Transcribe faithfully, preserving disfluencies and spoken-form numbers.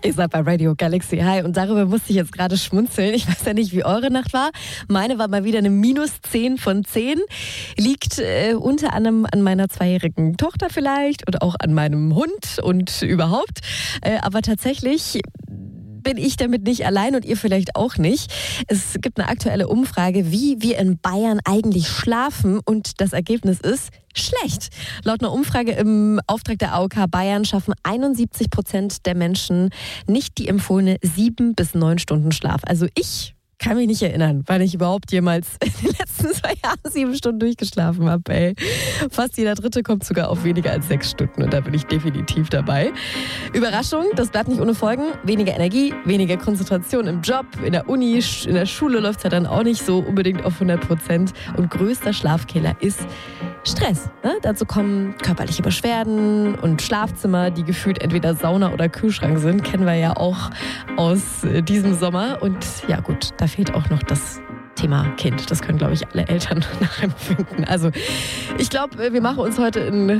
Ihr seid bei Radio Galaxy. Hi. Und darüber musste ich jetzt gerade schmunzeln. Ich weiß ja nicht, wie eure Nacht war. Meine war mal wieder eine minus zehn von zehn. Liegt äh, unter anderem an meiner zweijährigen Tochter vielleicht und auch an meinem Hund und überhaupt. Äh, aber tatsächlich bin ich damit nicht allein und ihr vielleicht auch nicht. Es gibt eine aktuelle Umfrage, wie wir in Bayern eigentlich schlafen, und das Ergebnis ist schlecht. Laut einer Umfrage im Auftrag der A O K Bayern schaffen einundsiebzig Prozent der Menschen nicht die empfohlene sieben bis neun Stunden Schlaf. Also ich kann mich nicht erinnern, weil ich überhaupt jemals in den letzten zwei Jahren sieben Stunden durchgeschlafen habe. Ey. Fast jeder Dritte kommt sogar auf weniger als sechs Stunden und da bin ich definitiv dabei. Überraschung, das bleibt nicht ohne Folgen. Weniger Energie, weniger Konzentration im Job, in der Uni, in der Schule läuft es ja dann auch nicht so unbedingt auf hundert Prozent. Und größter Schlafkiller ist Stress. Ne? Dazu kommen körperliche Beschwerden und Schlafzimmer, die gefühlt entweder Sauna oder Kühlschrank sind. Kennen wir ja auch aus äh, diesem Sommer. Und ja gut, da fehlt auch noch das Thema Kind. Das können, glaube ich, alle Eltern nachempfinden. Also ich glaube, wir machen uns heute in